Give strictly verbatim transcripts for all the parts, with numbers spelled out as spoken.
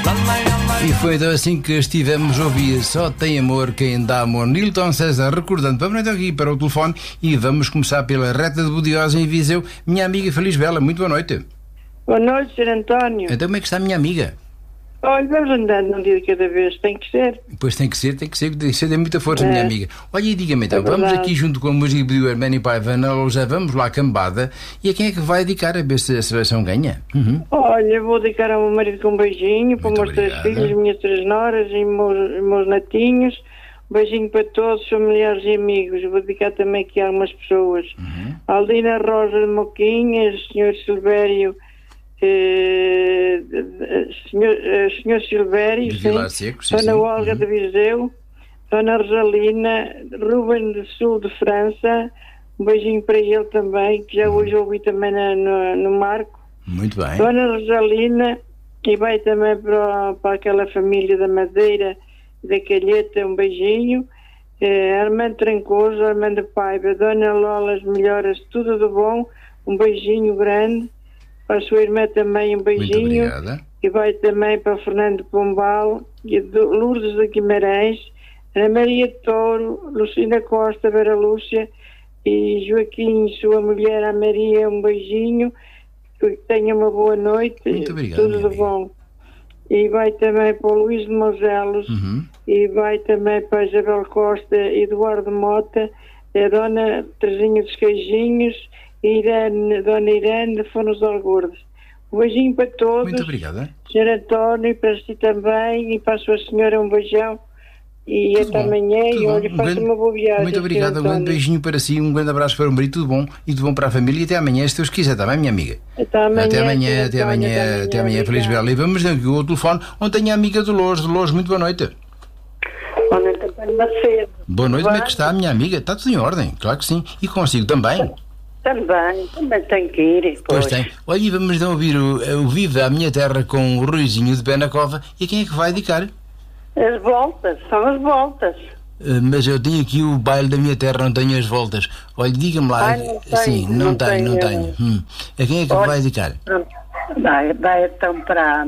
E foi então assim que estivemos a ouvir Só Tem Amor Quem Dá Amor. Nilton César recordando. Vamos então aqui para o telefone e vamos começar pela reta de Bodiosa em Viseu. Minha amiga Feliz Bela, muito boa noite. Boa noite, senhor António. Então como é que está a minha amiga? Olha, vamos andando um dia de cada vez, tem que ser. Pois tem que ser, tem que ser, tem que ser, tem muita força, É. minha amiga. Olha, e diga-me então, É vamos verdade. aqui junto com a música do Arménio Paiva na loja, vamos lá, cambada. E a quem é que vai dedicar a ver se a seleção ganha? Uhum. Olha, vou dedicar ao meu marido com um beijinho, para os Muito meus três obrigado. filhos, minhas três noras e meus, meus netinhos. Um beijinho para todos, familiares e amigos. Vou dedicar também aqui a algumas pessoas. Uhum. Aldina Rosa de Moquinhas, senhor Silvério, eh, senhor, eh, senhor Silvério, De sim. Vilar Seco, sim, Dona sim. Olga Uhum. de Viseu, Dona Rosalina, Ruben do Sul de França, um beijinho para ele também, que já hoje ouvi também na- no, no Marco. Muito bem. Dona Rosalina, e vai também para, para aquela família da Madeira, da Calheta, um beijinho. Eh, Armando Trancoso, Armando Paiva, Dona Lola, as melhoras, tudo de bom, um beijinho grande. Para a sua irmã também um Muito beijinho. obrigada. E vai também para o Fernando Pombal, e do Lourdes de Guimarães, Ana Maria de Touro, Lucina Costa, Vera Lúcia e Joaquim, sua mulher, a Maria, um beijinho, que tenha uma boa noite, Muito obrigado, tudo minha de amiga. bom. E vai também para o Luís de Moselos, Uhum. e vai também para a Isabel Costa, Eduardo Mota, a Dona Teresinha dos Queijinhos, e Irene, Dona Irene de Fonos Algordes. Um beijinho para todos. Muito obrigada. senhor António, e para si também, e para a sua senhora um beijão. E Tudo até bom, amanhã, tudo e bom. olha, Um faça grande- uma boa viagem. Muito obrigado, senhor um grande António. beijinho para si, um grande abraço para o marido, tudo bom e tudo bom para a família e até amanhã, se Deus quiser, está bem, minha amiga? Até amanhã, Até amanhã, senhor até António, amanhã, até amanhã, Feliz obrigado. Bela. E vamos aqui ao telefone, onde tenho a amiga Dolores. Dolores, muito boa noite. Boa noite, António Macedo. Boa noite, como é que está a minha amiga? Está tudo em ordem, claro que sim. E consigo também. Também, também tem que ir. Pois tem. Olha, e vamos então ouvir o, o Viva a Minha Terra com o Ruizinho de Pé na Cova. E a quem é que vai dedicar? As voltas, são as voltas. Uh, mas eu tenho aqui o baile da minha terra, não tenho as voltas. Olha, diga-me lá. Ai, não tenho, Sim, não, não tenho, não tenho. tenho. Hum. A quem é que Olha. vai dedicar? Pronto. Vai, vai então para,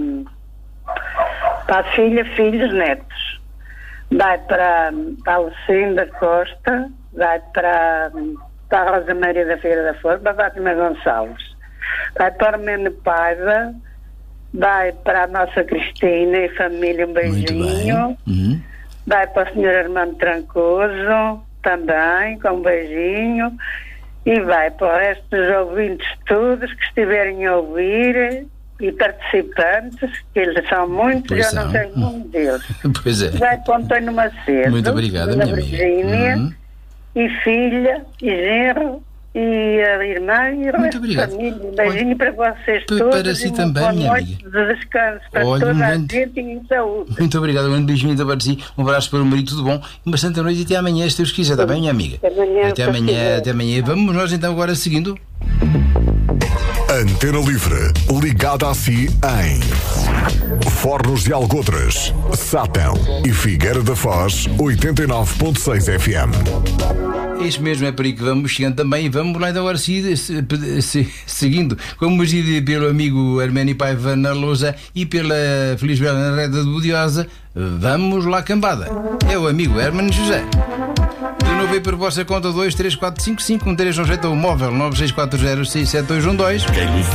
para a filha, filhos, netos. Vai para, para a Lucinda Costa, vai para, para a Rosa Maria da Feira da Flor, para a Fátima Gonçalves. Vai para o Mene Paiva, vai para a nossa Cristina e família, um Muito bem. beijinho. Uhum. Vai para o senhor Armando Trancoso, também, com um beijinho. E vai para o resto dos ouvintes todos que estiverem a ouvir e participantes, que eles são muitos, Pois eu não são. sei o nome deles. Pois é. Vai para o Antônio Macedo, Muito obrigada, da minha amiga. Virgínia, Uhum. e filha, e genro, e a irmã, e o Muito resto da obrigado. família. Um beijinho para vocês para- todos. para si e uma também, boa minha noite amiga. de descanso para Olha, toda um a grande- gente e saúde. Muito obrigado, um grande beijinho então para si. Um abraço para o marido, tudo bom. Uma santa noite e até amanhã, se Deus quiser, está bem, minha amiga? Até amanhã, Até se amanhã, quiser. até amanhã. Vamos nós então agora seguindo. Antena Livre, ligada a si em Fornos de Algodres, Sátão e Figueira da Foz, oitenta e nove ponto seis F M. Isso mesmo, é por aí que vamos chegando também. E vamos lá então agora se, se, se, seguindo, como dito pelo amigo Arménio Paiva na lousa e pela Feliz Bela na reta de Bodiosa, vamos lá cambada. É o amigo Hermano José. De novo aí por vossa conta dois três quatro cinco cinco um três um sete ou móvel nove seis quatro zero seis sete dois um dois.